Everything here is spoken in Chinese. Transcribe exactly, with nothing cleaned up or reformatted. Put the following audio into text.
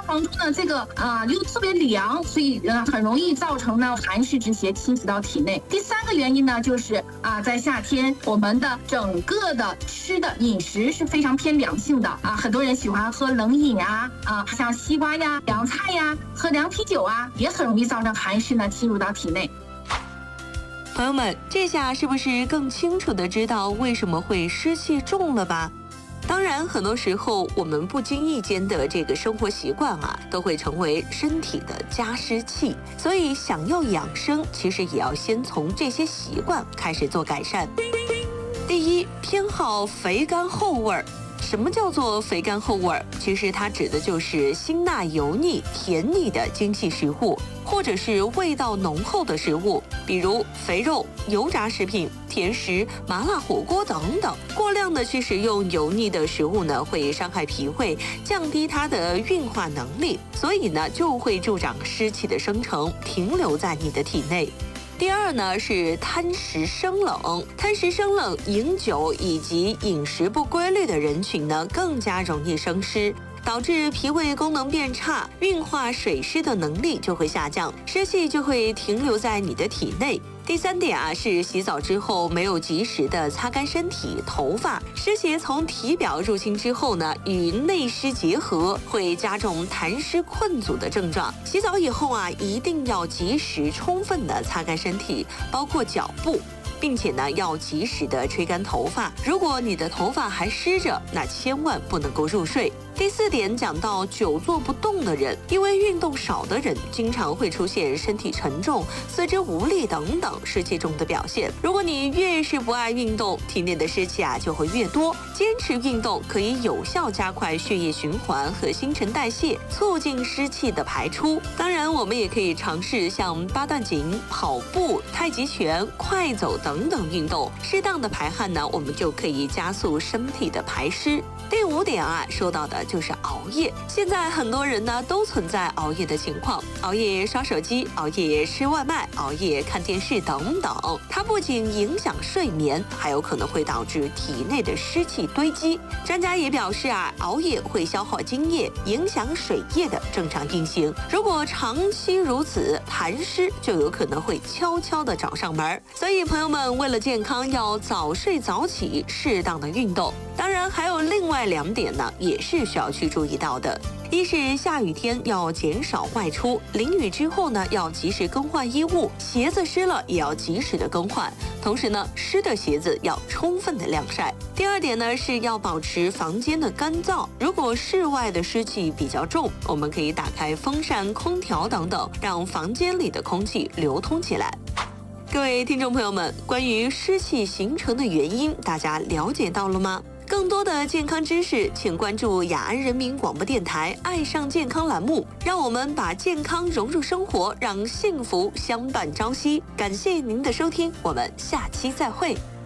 房中呢这个啊、呃、又特别凉，所以呃很容易造成呢寒湿之邪侵袭到体内。第三个原因呢就是啊、呃、在夏天我们的整个的吃的饮食是非常偏凉性的啊，很多人喜欢喝冷饮啊啊，像西瓜呀、凉菜呀、喝凉啤酒啊，也很容易造成寒湿呢侵入到体内。 朋友们，这下是不是更清楚地知道为什么会湿气重了吧？当然，很多时候我们不经意间的这个生活习惯啊，都会成为身体的加湿器。所以，想要养生，其实也要先从这些习惯开始做改善。第一，偏好肥甘厚味儿。什么叫做肥甘厚味儿？其实它指的就是辛辣油腻、甜腻的精细食物，或者是味道浓厚的食物，比如肥肉、油炸食品、甜食、麻辣火锅等等。过量的去食用油腻的食物呢，会伤害脾胃，降低它的运化能力，所以呢，就会助长湿气的生成，停留在你的体内。第二呢是贪食生冷，贪食生冷、饮酒以及饮食不规律的人群呢，更加容易生湿，导致脾胃功能变差，运化水湿的能力就会下降，湿气就会停留在你的体内。第三点啊，是洗澡之后没有及时的擦干身体、头发，湿邪从体表入侵之后呢，与内湿结合，会加重痰湿困阻的症状。洗澡以后啊，一定要及时充分的擦干身体，包括脚部。并且呢，要及时的吹干头发。如果你的头发还湿着，那千万不能够入睡。第四点讲到久坐不动的人，因为运动少的人经常会出现身体沉重、四肢无力等等湿气重的表现。如果你越是不爱运动，体内的湿气啊就会越多。坚持运动可以有效加快血液循环和新陈代谢，促进湿气的排出。当然，我们也可以尝试像八段锦、跑步、太极拳、快走等等运动，适当的排汗呢，我们就可以加速身体的排湿。第五点啊，说到的就是熬夜。现在很多人呢都存在熬夜的情况，熬夜刷手机、熬夜吃外卖、熬夜看电视等等，它不仅影响睡眠，还有可能会导致体内的湿气堆积。专家也表示啊，熬夜会消耗津液，影响水液的正常运行。如果长期如此，痰湿就有可能会悄悄的找上门。所以朋友们，为了健康，要早睡早起，适当的运动。当然，还有另外两点呢，也是需要去注意到的。一是下雨天要减少外出，淋雨之后呢，要及时更换衣物，鞋子湿了也要及时的更换。同时呢，湿的鞋子要充分的晾晒。第二点呢，是要保持房间的干燥。如果室外的湿气比较重，我们可以打开风扇、空调等等，让房间里的空气流通起来。各位听众朋友们，关于湿气形成的原因，大家了解到了吗？更多的健康知识，请关注雅安人民广播电台“爱上健康”栏目，让我们把健康融入生活，让幸福相伴朝夕。感谢您的收听，我们下期再会。